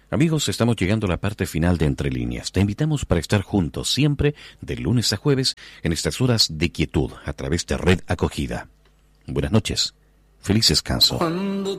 Amigos, estamos llegando a la parte final de Entre Líneas. Te invitamos para estar juntos siempre, de lunes a jueves, en estas horas de quietud, a través de Red Acogida. Buenas noches. Feliz descanso.